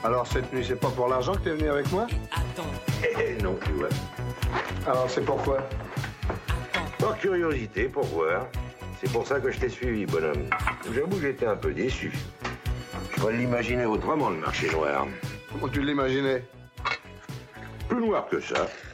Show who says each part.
Speaker 1: Alors cette nuit, c'est pas pour l'argent que t'es venu avec moi?
Speaker 2: Non, tu vois.
Speaker 1: Alors c'est pourquoi?
Speaker 2: Par curiosité, pour voir. C'est pour ça que je t'ai suivi, bonhomme. J'avoue, j'étais un peu déçu. Je pourrais l'imaginer autrement, le marché noir.
Speaker 1: Comment tu l'imaginais?
Speaker 2: Plus noir que ça.